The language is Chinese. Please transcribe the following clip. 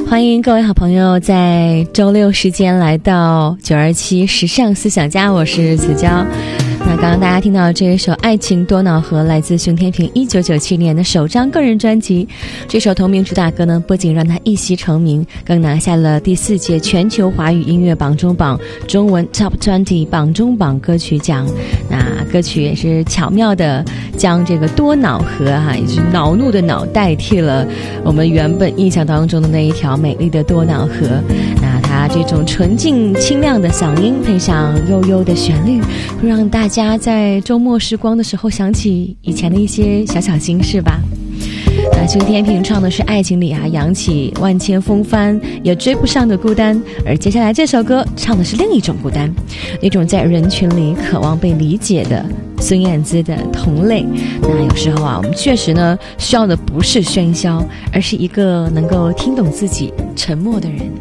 欢迎各位好朋友在周六时间来到927时尚思想家，我是子娇。那刚刚大家听到这一首《爱情多瑙河》，来自熊天平1997年的首张个人专辑。这首同名主打歌呢，不仅让他一袭成名，更拿下了第4届全球华语音乐榜中榜中文 Top 20榜中榜歌曲奖。那歌曲也是巧妙的将这个多瑙河也就是恼怒的恼，代替了我们原本印象当中的那一条美丽的多瑙河。那它这种纯净清亮的嗓音，配上悠悠的旋律，会让大家在周末时光的时候想起以前的一些小小心事吧。那熊天平唱的是爱情里扬起万千风帆也追不上的孤单，而接下来这首歌唱的是另一种孤单，那种在人群里渴望被理解的孙燕姿的同类。那有时候我们确实呢需要的不是喧嚣，而是一个能够听懂自己沉默的人。